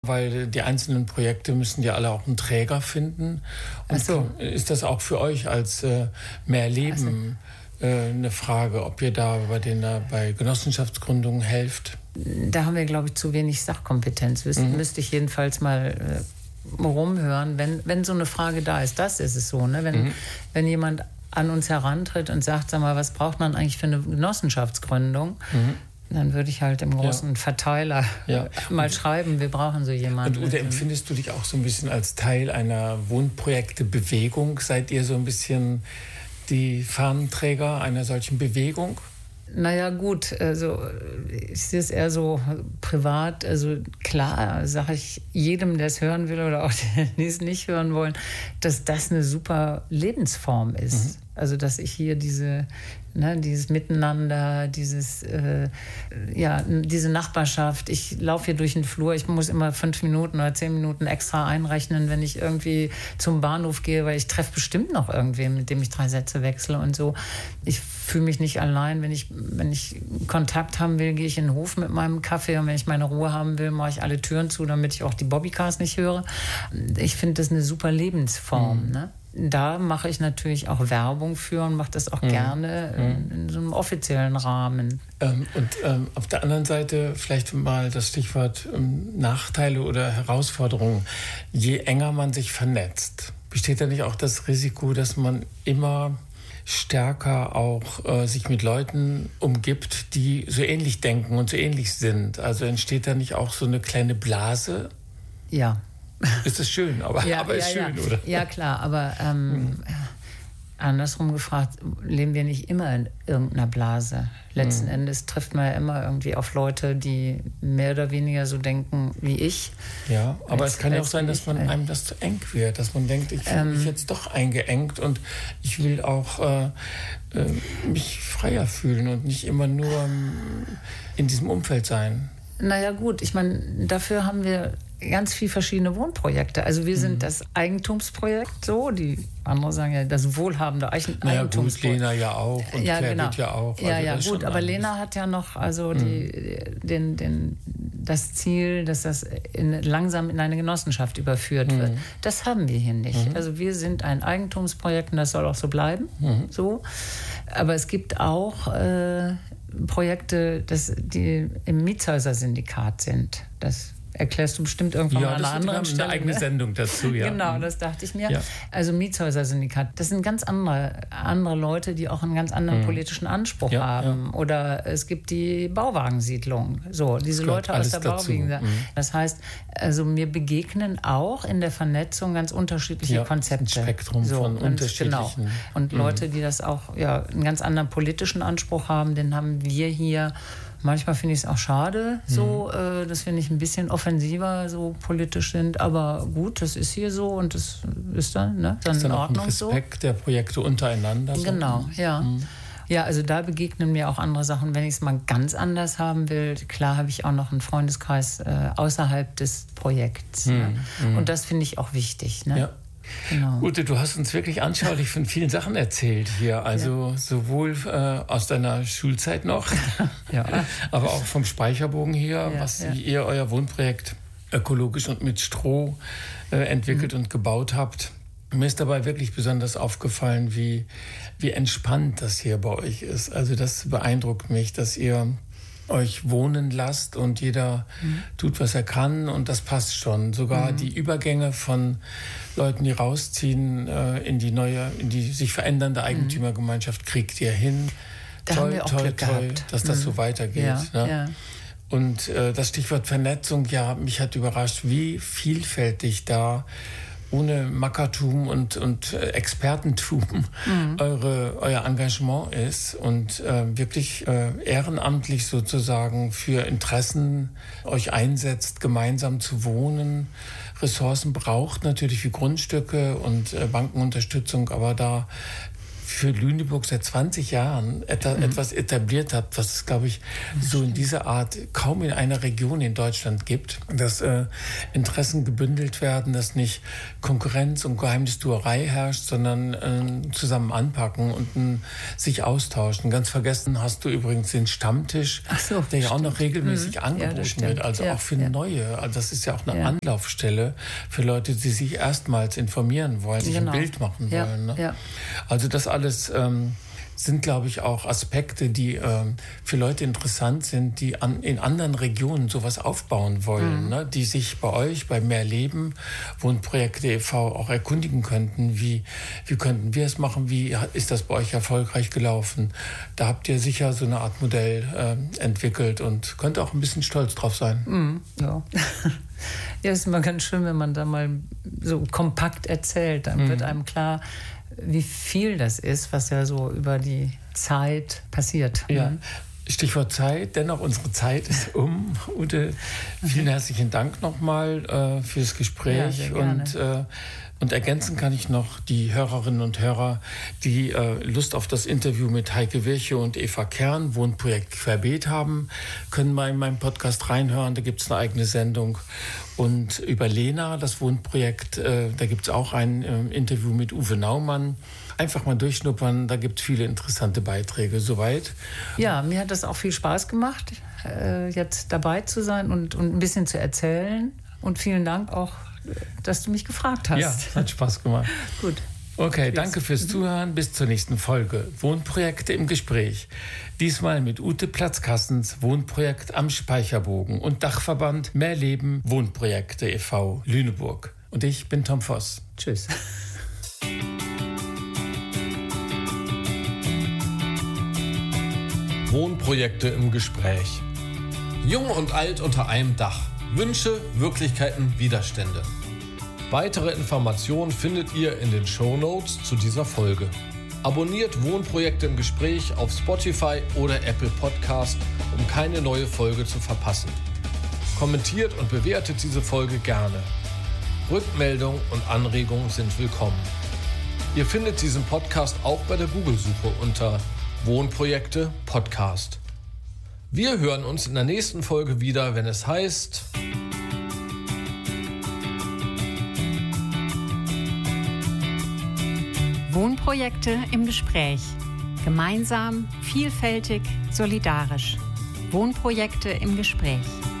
Weil die einzelnen Projekte müssen ja alle auch einen Träger finden. Und so. Ist das auch für euch als Mehr Leben eine Frage, ob ihr da bei Genossenschaftsgründungen helft? Da haben wir, glaube ich, zu wenig Sachkompetenz. Müsste ich jedenfalls mal rumhören, wenn so eine Frage da ist. Das ist es so, ne? Wenn jemand an uns herantritt und sagt, sag mal, was braucht man eigentlich für eine Genossenschaftsgründung? Dann würde ich halt im großen Verteiler mal schreiben, wir brauchen so jemanden. Oder empfindest du dich auch so ein bisschen als Teil einer Wohnprojekte-Bewegung? Seid ihr so ein bisschen die Fahnenträger einer solchen Bewegung? Naja gut, also ich sehe es eher so privat. Also klar sage ich jedem, der es hören will oder auch die es nicht hören wollen, dass das eine super Lebensform ist. Also dass ich hier dieses Miteinander, diese Nachbarschaft. Ich laufe hier durch den Flur, ich muss immer 5 Minuten oder 10 Minuten extra einrechnen, wenn ich irgendwie zum Bahnhof gehe, weil ich treffe bestimmt noch irgendwen, mit dem ich 3 Sätze wechsle und so. Ich fühle mich nicht allein. Wenn ich Kontakt haben will, gehe ich in den Hof mit meinem Kaffee, und wenn ich meine Ruhe haben will, mache ich alle Türen zu, damit ich auch die Bobbycars nicht höre. Ich finde das eine super Lebensform, ne? Da mache ich natürlich auch Werbung für und mache das auch gerne in so einem offiziellen Rahmen. Auf der anderen Seite vielleicht mal das Stichwort Nachteile oder Herausforderungen. Je enger man sich vernetzt, besteht da nicht auch das Risiko, dass man immer stärker auch sich mit Leuten umgibt, die so ähnlich denken und so ähnlich sind? Also entsteht da nicht auch so eine kleine Blase? Ja. Ist das schön, aber ist schön, oder? Ja, klar, aber andersrum gefragt, leben wir nicht immer in irgendeiner Blase? Letzten Endes trifft man ja immer irgendwie auf Leute, die mehr oder weniger so denken wie ich. Ja, aber es kann ja auch sein, dass einem das zu eng wird, dass man denkt, ich fühle mich jetzt doch eingeengt und ich will auch mich freier fühlen und nicht immer nur in diesem Umfeld sein. Naja gut, ich meine, dafür haben wir ganz viele verschiedene Wohnprojekte. Also wir sind das Eigentumsprojekt, so, die andere sagen ja das wohlhabende Eigentumsprojekt. Gut, Lena ja auch und ja, Claire genau. wird ja auch. Also gut, aber Lena hat ja noch also das Ziel, dass das langsam in eine Genossenschaft überführt wird. Das haben wir hier nicht. Also wir sind ein Eigentumsprojekt und das soll auch so bleiben. So. Aber es gibt auch Projekte, die im Mietshäuser-Syndikat sind. Das erklärst du bestimmt irgendwann mal an einer anderen Stelle. Eine eigene Sendung dazu, ja. Genau, das dachte ich mir. Ja. Also Mietshäuser-Syndikat, das sind ganz andere Leute, die auch einen ganz anderen politischen Anspruch haben. Ja. Oder es gibt die Bauwagensiedlung. So, diese Leute aus der Bauwagensiedlung. Das heißt, also mir begegnen auch in der Vernetzung ganz unterschiedliche Konzepte. Ein Spektrum von unterschiedlichen. Genau. Und Leute, die das auch einen ganz anderen politischen Anspruch haben, den haben wir hier. Manchmal finde ich es auch schade, dass wir nicht ein bisschen offensiver so politisch sind. Aber gut, das ist hier so und das ist dann in Ordnung so. Respekt der Projekte untereinander. Genau, ja. Ja, also da begegnen mir auch andere Sachen. Wenn ich es mal ganz anders haben will, klar habe ich auch noch einen Freundeskreis außerhalb des Projekts. Ne? Und das finde ich auch wichtig. Ne? Ja. Genau. Ute, du hast uns wirklich anschaulich von vielen Sachen erzählt hier. Also sowohl aus deiner Schulzeit noch, aber auch vom Speicherbogen hier, was ihr euer Wohnprojekt ökologisch und mit Stroh entwickelt und gebaut habt. Mir ist dabei wirklich besonders aufgefallen, wie entspannt das hier bei euch ist. Also das beeindruckt mich, dass ihr euch wohnen lasst und jeder tut, was er kann und das passt schon. Sogar die Übergänge von Leuten, die rausziehen in die sich verändernde Eigentümergemeinschaft, kriegt ihr hin. Da haben wir auch Glück gehabt. Dass das so weitergeht. Ja, ne? ja. Und das Stichwort Vernetzung, mich hat überrascht, wie vielfältig da ohne Mackertum und Expertentum euer Engagement ist und wirklich ehrenamtlich sozusagen für Interessen euch einsetzt, gemeinsam zu wohnen. Ressourcen braucht natürlich wie Grundstücke und Bankenunterstützung, aber da für Lüneburg seit 20 Jahren etwas etabliert habt, was es, glaube ich, so in dieser Art kaum in einer Region in Deutschland gibt, dass Interessen gebündelt werden, dass nicht Konkurrenz und Geheimnistuerei herrscht, sondern zusammen anpacken und sich austauschen. Ganz vergessen hast du übrigens den Stammtisch, der ja auch noch regelmäßig angeboten wird, also auch für Neue. Also das ist ja auch eine Anlaufstelle für Leute, die sich erstmals informieren wollen, sich ein Bild machen wollen. Ne? Ja. Also das alles sind, glaube ich, auch Aspekte, die für Leute interessant sind, die in anderen Regionen sowas aufbauen wollen, ne? Die sich bei euch, bei Mehr Leben, Wohnprojekte e.V. auch erkundigen könnten, wie könnten wir es machen, wie ist das bei euch erfolgreich gelaufen. Da habt ihr sicher so eine Art Modell entwickelt und könnt auch ein bisschen stolz drauf sein. Ja. Ja, ist immer ganz schön, wenn man da mal so kompakt erzählt, dann wird einem klar, wie viel das ist, was ja so über die Zeit passiert. Ja. Stichwort Zeit, dennoch unsere Zeit ist um. Ute, vielen herzlichen Dank nochmal fürs Gespräch. Ja, sehr gerne. Und ergänzen kann ich noch die Hörerinnen und Hörer, die Lust auf das Interview mit Heike Wirche und Eva Kern, Wohnprojekt Querbeet haben, können mal in meinem Podcast reinhören. Da gibt es eine eigene Sendung. Und über Lena, das Wohnprojekt, da gibt es auch ein Interview mit Uwe Naumann. Einfach mal durchschnuppern, da gibt es viele interessante Beiträge. Soweit? Ja, mir hat das auch viel Spaß gemacht, jetzt dabei zu sein und ein bisschen zu erzählen. Und vielen Dank auch, dass du mich gefragt hast. Ja, hat Spaß gemacht. Gut. Okay, tschüss. Danke fürs Zuhören. Bis zur nächsten Folge. Wohnprojekte im Gespräch. Diesmal mit Ute Platzkassens Wohnprojekt am Speicherbogen und Dachverband Mehr Leben Wohnprojekte e.V. Lüneburg. Und ich bin Tom Voss. Tschüss. Wohnprojekte im Gespräch. Jung und alt unter einem Dach. Wünsche, Wirklichkeiten, Widerstände. Weitere Informationen findet ihr in den Shownotes zu dieser Folge. Abonniert Wohnprojekte im Gespräch auf Spotify oder Apple Podcast, um keine neue Folge zu verpassen. Kommentiert und bewertet diese Folge gerne. Rückmeldungen und Anregungen sind willkommen. Ihr findet diesen Podcast auch bei der Google-Suche unter Wohnprojekte Podcast. Wir hören uns in der nächsten Folge wieder, wenn es heißt Wohnprojekte im Gespräch. Gemeinsam, vielfältig, solidarisch. Wohnprojekte im Gespräch.